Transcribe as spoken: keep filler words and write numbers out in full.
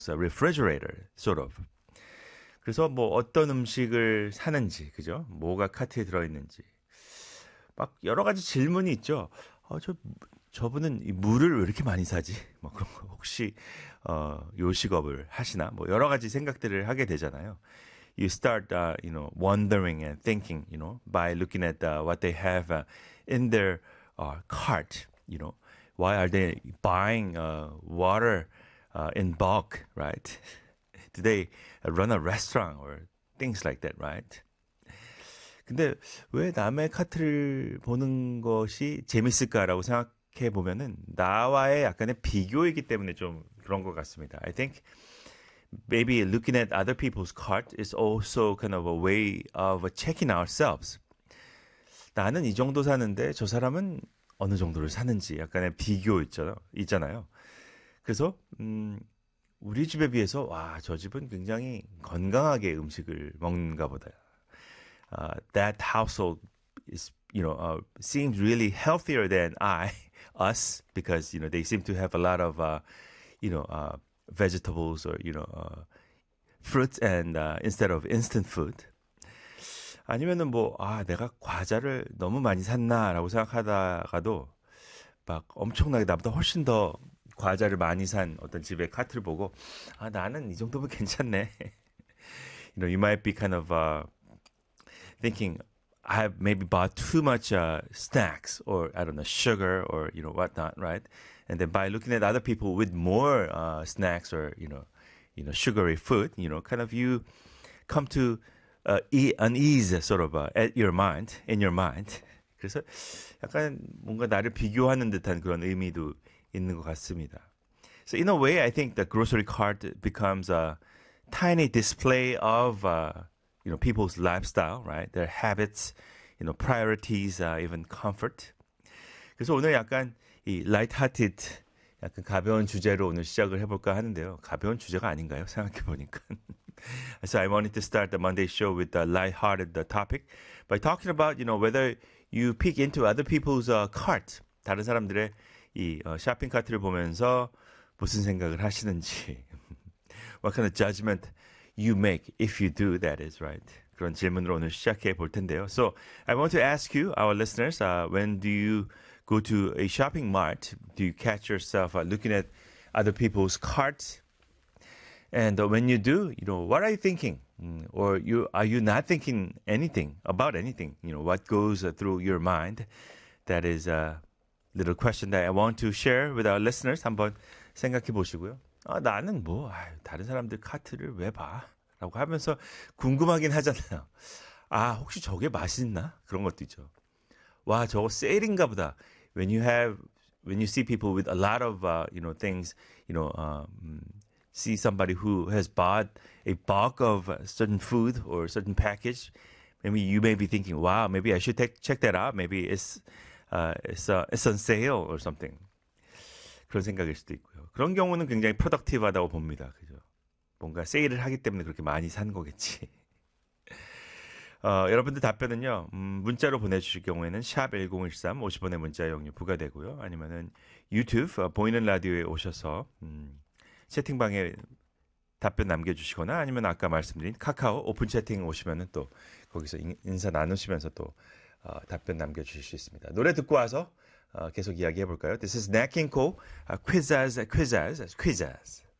a refrigerator, sort of. 그래서 뭐 어떤 음식을 사는지, 그죠? 뭐가 카트에 들어있는지. 막 여러 가지 질문이 있죠. 어, 저, 저분은 이 물을 왜 이렇게 많이 사지? 뭐 그런 거. 혹시, 어, 요식업을 하시나? 뭐 여러 가지 생각들을 하게 되잖아요. You start, uh, you know, wondering and thinking, you know, by looking at uh, what they have uh, in their uh, cart, you know. Why are they buying uh, water uh, in bulk, right? Do they run a restaurant or things like that, right? 근데 왜 남의 카트를 보는 것이 재밌을까라고 생각해 보면은 나와의 약간의 비교이기 때문에 좀 그런 것 같습니다. I think maybe looking at other people's cart is also kind of a way of checking ourselves. 나는 이 정도 사는데 저 사람은 어느 정도를 사는지 약간의 비교 있잖아요. 있잖아요. 그래서 음, 우리 집에 비해서 와, 저 집은 굉장히 건강하게 음식을 먹는가 보다. Uh, that household is, you know, uh, seems really healthier than I, us, because, you know, they seem to have a lot of, uh, you know, uh, vegetables or, you know, uh, fruits and, uh, instead of instant food. 아니면은 뭐, 아, 내가 과자를 너무 많이 샀나라고 생각하다가도 막 엄청나게 나보다 훨씬 더 과자를 많이 산 어떤 집의 카트를 보고, 아, 나는 이 정도면 괜찮네. You know, you might be kind of, uh, thinking I have maybe bought too much uh, snacks or I don't know sugar or you know whatnot, right? And then by looking at other people with more uh, snacks or you know you know sugary food, you know, kind of you come to uh, e- unease sort of uh, at your mind in your mind. 그래서 약간 뭔가 나를 비교하는 듯한 그런 의미도 있는 것 같습니다. So in a way, I think the grocery cart becomes a tiny display of uh, you know, people's lifestyle, right? Their habits, you know, priorities, uh, even comfort. 그래서 오늘 약간 이 light-hearted, 약간 가벼운 주제로 오늘 시작을 해볼까 하는데요. 가벼운 주제가 아닌가요? 생각해보니까. So I wanted to start the Monday show with a light-hearted topic by talking about, you know, whether you peek into other people's uh, cart, 다른 사람들의 이 어, 쇼핑 카트를 보면서 무슨 생각을 하시는지. What kind of judgment you make if you do, that is, right? 그런 질문으로 오늘 시작해 볼 텐데요. So I want to ask you, our listeners, uh, when do you go to a shopping mart? Do you catch yourself uh, looking at other people's carts? And uh, when you do, you know, what are you thinking? Mm, or you are you not thinking anything about anything? You know, what goes uh, through your mind? That is a little question that I want to share with our listeners. 한번 생각해 보시고요. 아, 나는 뭐, 아유, 다른 사람들 카트를 왜 봐? 라고 하면서 궁금하긴 하잖아요. 아, 혹시 저게 맛있나? 그런 것도 있죠. 와, 저거 세일인가 보다. When you have, when you see people with a lot of, uh, you know, things, you know, um, see somebody who has bought a bulk of a certain food or certain package, maybe you may be thinking, wow, maybe I should take, check that out. Maybe it's, uh, it's, uh, it's on sale or something. 그런 생각일 수도 있고요. 그런 경우는 굉장히 프로덕티브하다고 봅니다. 그죠? 뭔가 세일을 하기 때문에 그렇게 많이 산 거겠지. 어, 여러분들 답변은요. 음, 문자로 보내주실 경우에는 샵 일공일삼 오십 원의 문자 이용료 부과되고요. 아니면은 유튜브 어, 보이는 라디오에 오셔서 음, 채팅방에 답변 남겨주시거나 아니면 아까 말씀드린 카카오 오픈 채팅 오시면은 또 거기서 인, 인사 나누시면서 또 어, 답변 남겨주실 수 있습니다. 노래 듣고 와서 어, 계속 이야기해 볼까요? This is Nat King Cole, uh, Quizzaz, Quizzaz, Quizzaz.